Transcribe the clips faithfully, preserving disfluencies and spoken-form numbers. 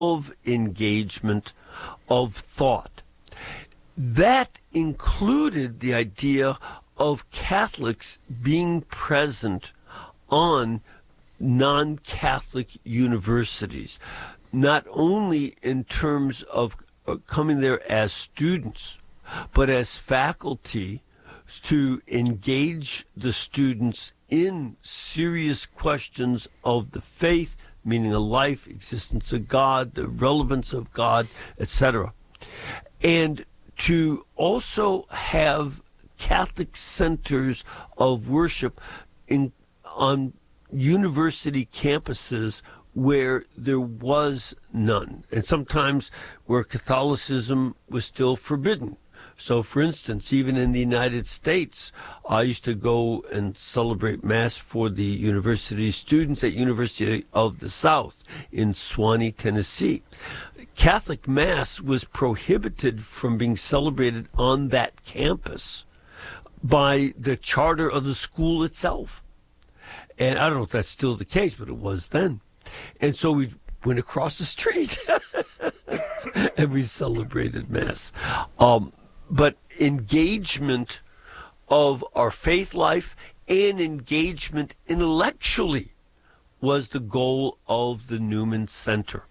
of engagement of thought. That included the idea of Catholics being present on non-Catholic universities, not only in terms of coming there as students, but as faculty to engage the students in serious questions of the faith, meaning of life, existence of God, the relevance of God, et cetera. And to also have Catholic centers of worship in, on university campuses where there was none, and sometimes where Catholicism was still forbidden. So, for instance, even in the United States, I used to go and celebrate Mass for the university students at University of the South in Suwanee, Tennessee. Catholic Mass was prohibited from being celebrated on that campus by the charter of the school itself. And I don't know if that's still the case, but it was then. And so we went across the street and we celebrated Mass. Um, but engagement of our faith life and engagement intellectually was the goal of the Newman Center.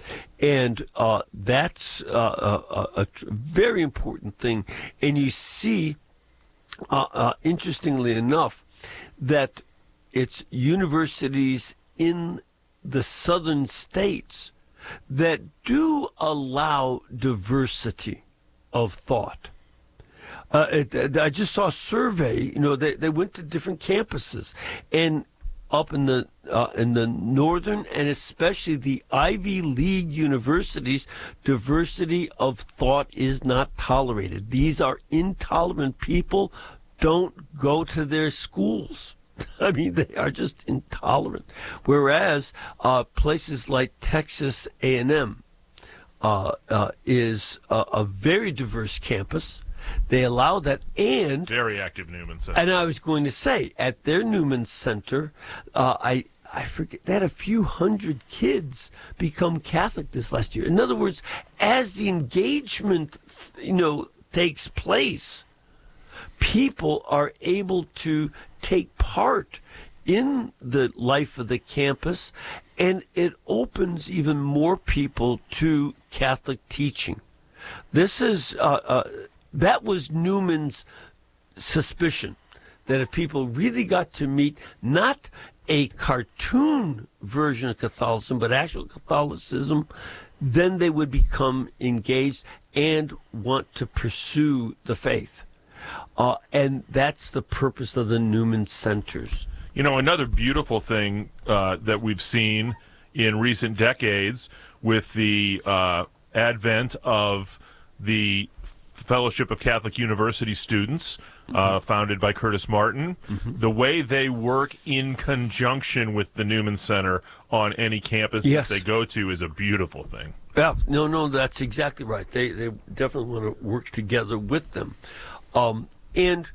And uh, that's uh, a, a very important thing. And you see, uh, uh, interestingly enough, that it's universities in the southern states that do allow diversity of thought. Uh, it, I just saw a survey. You know, they, they went to different campuses, and up in the uh, in the northern and especially the Ivy League universities, diversity of thought is not tolerated. These are intolerant people. Don't go to their schools. I mean, they are just intolerant. Whereas uh, places like Texas A and M uh, uh, is a, a very diverse campus. They allow that, and very active Newman Center. And I was going to say, at their Newman Center, uh, I I forget, they had a few hundred kids become Catholic this last year. In other words, as the engagement, you know, takes place, people are able to take part in the life of the campus, and it opens even more people to Catholic teaching. This is uh, uh, that was Newman's suspicion, that if people really got to meet not a cartoon version of Catholicism, but actual Catholicism, then they would become engaged and want to pursue the faith. Uh, and that's the purpose of the Newman Centers. You know, another beautiful thing uh, that we've seen in recent decades with the uh, advent of the Fellowship of Catholic University Students, mm-hmm. uh, founded by Curtis Martin, mm-hmm. the way they work in conjunction with the Newman Center on any campus yes. that they go to is a beautiful thing. Yeah, no, no, that's exactly right. They they definitely want to work together with them. Um, and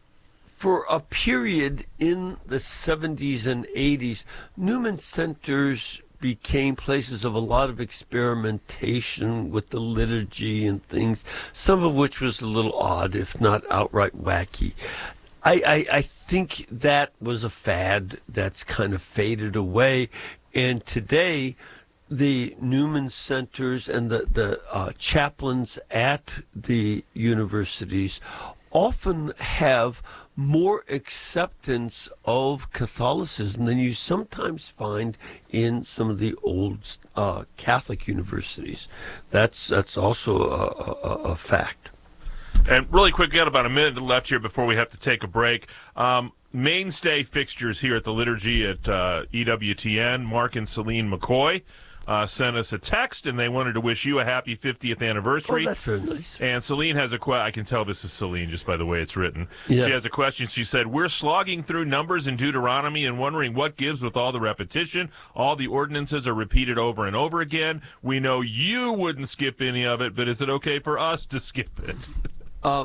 for a period in the seventies and eighties, Newman Centers became places of a lot of experimentation with the liturgy and things, some of which was a little odd, if not outright wacky. I, I, I think that was a fad that's kind of faded away. And today, the Newman Centers and the, the uh, chaplains at the universities often have more acceptance of Catholicism than you sometimes find in some of the old uh, Catholic universities. That's that's also a, a, a fact. And really quick, we got about a minute left here before we have to take a break. Um, mainstay fixtures here at the liturgy at uh, E W T N, Mark and Celine McCoy. Uh, sent us a text, and they wanted to wish you a happy fiftieth anniversary. Oh, that's very nice. And Celine has a question. I can tell this is Celine just by the way it's written. Yes. She has a question. She said, we're slogging through numbers in Deuteronomy and wondering what gives with all the repetition. All the ordinances are repeated over and over again. We know you wouldn't skip any of it, but is it okay for us to skip it? Uh,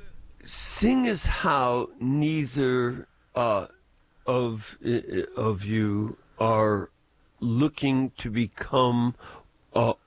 seeing as how neither uh, of, of you are looking to become uh,